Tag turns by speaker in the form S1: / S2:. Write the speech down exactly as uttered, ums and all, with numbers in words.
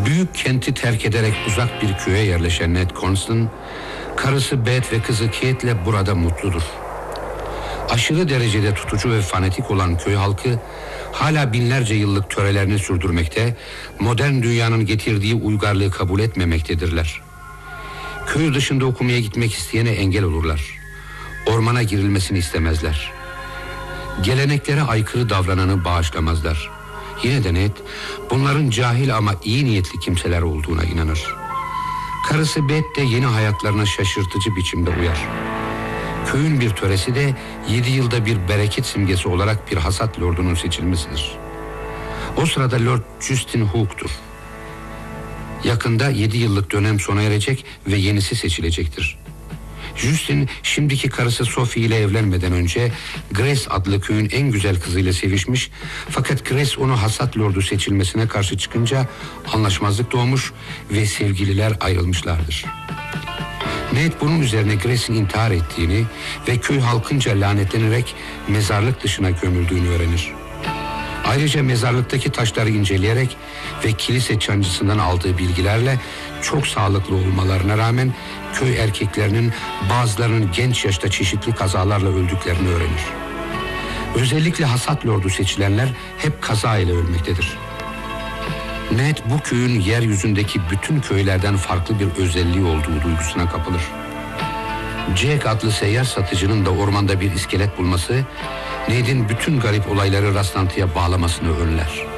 S1: Büyük kenti terk ederek uzak bir köye yerleşen Ned Constant, karısı Beth ve kızı Kate'le burada mutludur. Aşırı derecede tutucu ve fanatik olan köy halkı hala binlerce yıllık törelerini sürdürmekte, modern dünyanın getirdiği uygarlığı kabul etmemektedirler. Köy dışında okumaya gitmek isteyene engel olurlar. Ormana girilmesini istemezler. Geleneklere aykırı davrananı bağışlamazlar. Yine de Ned, bunların cahil ama iyi niyetli kimseler olduğuna inanır. Karısı Beth de yeni hayatlarına şaşırtıcı biçimde uyar. Köyün bir töresi de yedi yılda bir bereket simgesi olarak bir hasat lordunun seçilmesidir. O sırada Lord Justin Hooke'tur. Yakında yedi yıllık dönem sona erecek ve yenisi seçilecektir. Justin şimdiki karısı Sophie ile evlenmeden önce Grace adlı köyün en güzel kızıyla sevişmiş, fakat Grace onu hasat lordu seçilmesine karşı çıkınca anlaşmazlık doğmuş ve sevgililer ayrılmışlardır. Ned bunun üzerine Grace'in intihar ettiğini ve köy halkınca lanetlenerek mezarlık dışına gömüldüğünü öğrenir. Ayrıca mezarlıktaki taşları inceleyerek ve kilise çancısından aldığı bilgilerle çok sağlıklı olmalarına rağmen köy erkeklerinin bazılarının genç yaşta çeşitli kazalarla öldüklerini öğrenir. Özellikle hasat lordu seçilenler hep kaza ile ölmektedir. Ned bu köyün yeryüzündeki bütün köylerden farklı bir özelliği olduğu duygusuna kapılır. Jack adlı seyyar satıcının da ormanda bir iskelet bulması, Ned'in bütün garip olayları rastlantıya bağlamasını önler.